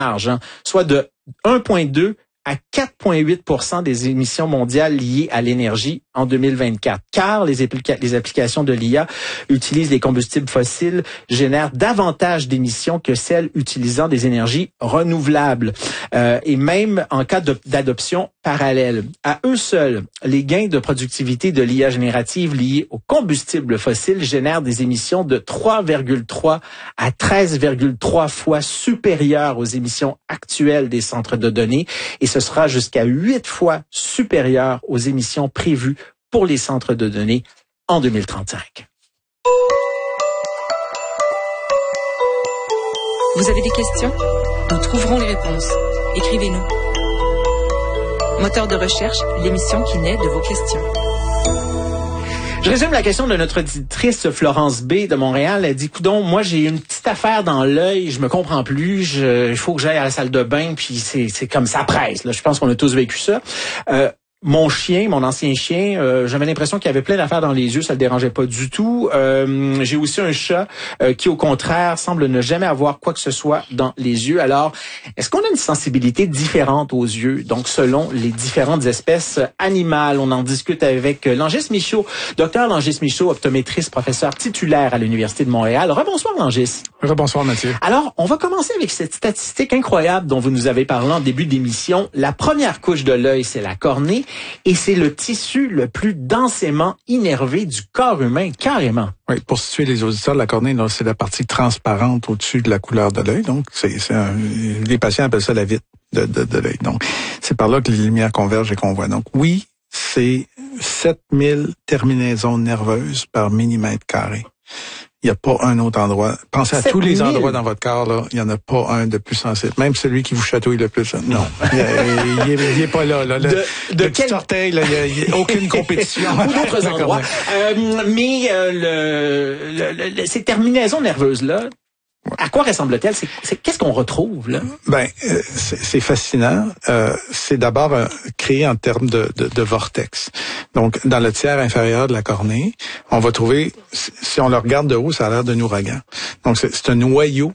large, soit de 1,2 à 4,8% des émissions mondiales liées à l'énergie en 2024. Car les applications de l'IA utilisent les combustibles fossiles, génèrent davantage d'émissions que celles utilisant des énergies renouvelables. Et même en cas d'adoption parallèle. À eux seuls, les gains de productivité de l'IA générative liés aux combustibles fossiles génèrent des émissions de 3,3 à 13,3 fois supérieures aux émissions actuelles des centres de données. Et ce sera jusqu'à 8 fois supérieur aux émissions prévues pour les centres de données en 2035. Vous avez des questions? Nous trouverons les réponses. Écrivez-nous. Moteur de recherche, l'émission qui naît de vos questions. Je résume la question de notre auditrice Florence B. de Montréal. Elle dit, coudonc, moi j'ai une petite affaire dans l'œil, je me comprends plus, il faut que j'aille à la salle de bain, puis c'est comme ça presse. Là. Je pense qu'on a tous vécu ça. Mon chien, mon ancien chien, j'avais l'impression qu'il avait plein d'affaires dans les yeux, ça le dérangeait pas du tout. J'ai aussi un chat qui, au contraire, semble ne jamais avoir quoi que ce soit dans les yeux. Alors, est-ce qu'on a une sensibilité différente aux yeux, donc selon les différentes espèces animales? On en discute avec Langis Michaud, docteur Langis Michaud, optométriste, professeur titulaire à l'Université de Montréal. Rebonsoir, Langis. Rebonsoir, Mathieu. Alors, on va commencer avec cette statistique incroyable dont vous nous avez parlé en début d'émission. La première couche de l'œil, c'est la cornée. Et c'est le tissu le plus densément innervé du corps humain, carrément. Oui, pour situer les auditeurs, la cornée, c'est la partie transparente au-dessus de la couleur de l'œil. Donc, les patients appellent ça la vitre de l'œil. Donc, c'est par là que les lumières convergent et qu'on voit. Donc, oui, c'est 7000 terminaisons nerveuses par millimètre carré. Il n'y a pas un autre endroit. Pensez à tous les endroits dans votre corps, là. Il n'y en a pas un de plus sensible. Même celui qui vous chatouille le plus. Non. il est pas là. Le petit orteil, là, il n'y a aucune compétition. Ou d'autres endroits. Mais ces terminaisons nerveuses-là, à quoi ressemble-t-elle? Qu'est-ce qu'on retrouve, là? C'est fascinant. C'est d'abord créé en termes de vortex. Donc, dans le tiers inférieur de la cornée, on va trouver, si on le regarde de haut, ça a l'air d'un ouragan. Donc, c'est un noyau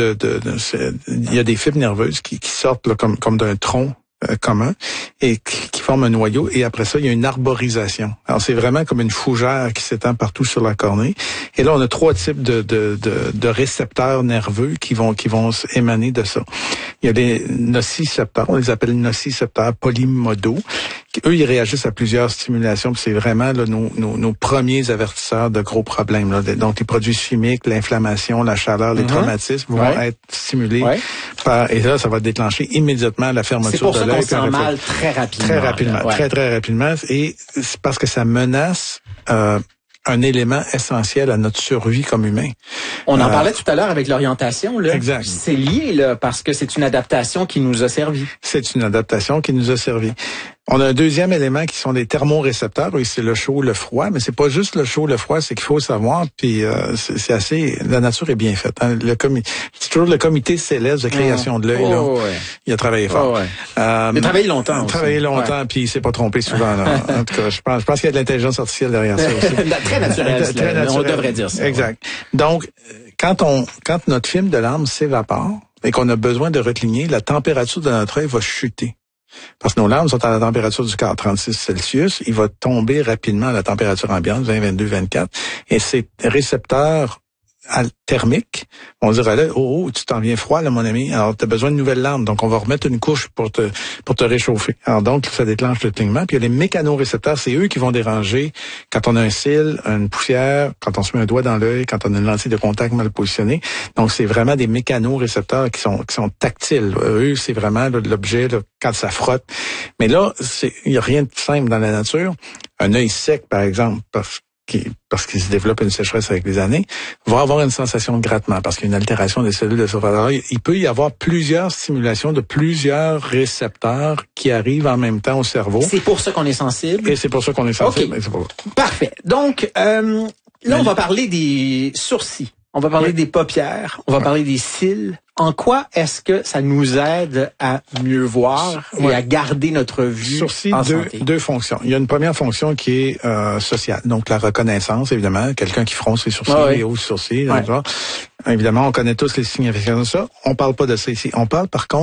il y a des fibres nerveuses qui sortent là, comme d'un tronc commun et qui forment un noyau, et après ça, il y a une arborisation. Alors, c'est vraiment comme une fougère qui s'étend partout sur la cornée. Et là, on a 3 types de récepteurs nerveux qui vont émaner de ça. Il y a des nocicepteurs, on les appelle nocicepteurs polymodaux. Eux, ils réagissent à plusieurs stimulations, puis c'est vraiment là, nos premiers avertisseurs de gros problèmes. Là. Donc, les produits chimiques, l'inflammation, la chaleur, les traumatismes vont être stimulés et là, ça va déclencher immédiatement la fermeture de l'œil. C'est pour ça qu'on sent mal très rapidement. Très rapidement, très rapidement. Et c'est parce que ça menace un élément essentiel à notre survie comme humain. On en parlait tout à l'heure avec l'orientation, là. Exact. C'est lié, là, parce que c'est une adaptation qui nous a servi. C'est une adaptation qui nous a servi. On a un deuxième élément qui sont des thermorécepteurs, oui, c'est le chaud, le froid, mais c'est pas juste le chaud, le froid, c'est qu'il faut savoir, puis c'est assez, la nature est bien faite. Hein. C'est toujours le comité céleste de création de l'œil, il a travaillé fort. Il a travaillé longtemps. Puis il s'est pas trompé souvent. Là. En tout cas, je pense qu'il y a de l'intelligence artificielle derrière ça aussi. Très naturel, on devrait dire ça. Exact. Donc, quand notre film de larmes s'évapore et qu'on a besoin de recligner, la température de notre œil va chuter. Parce que nos larmes sont à la température du corps, 36 Celsius. Il va tomber rapidement à la température ambiante, 20, 22, 24. Et ces récepteurs thermiques vont dire, là, tu t'en viens froid, là, mon ami. Alors, tu as besoin de nouvelles larmes. Donc, on va remettre une couche pour te réchauffer. Alors, donc, ça déclenche le clignement. Puis, il y a les mécanorécepteurs. C'est eux qui vont déranger quand on a un cil, une poussière, quand on se met un doigt dans l'œil, quand on a une lentille de contact mal positionnée. Donc, c'est vraiment des mécanorécepteurs qui sont tactiles. Eux, c'est vraiment l'objet, là, quand ça frotte. Mais là, il y a rien de simple dans la nature. Un œil sec, par exemple, parce qu'il se développe une sécheresse avec les années, va avoir une sensation de grattement parce qu'il y a une altération des cellules de surface. Alors, il peut y avoir plusieurs stimulations de plusieurs récepteurs qui arrivent en même temps au cerveau. C'est pour ça qu'on est sensible? Et c'est pour ça qu'on est sensible. Okay. Parfait. Donc, là, on va parler des sourcils. On va parler des paupières, on va parler des cils, En quoi est-ce que ça nous aide à mieux voir et à garder notre vue en santé? Deux fonctions. Il y a une première fonction qui est sociale, donc la reconnaissance, évidemment. Quelqu'un qui fronce les sourcils, les hauts sourcils. Évidemment, on connaît tous les significations de ça. On parle pas de ça ici. On parle, par contre,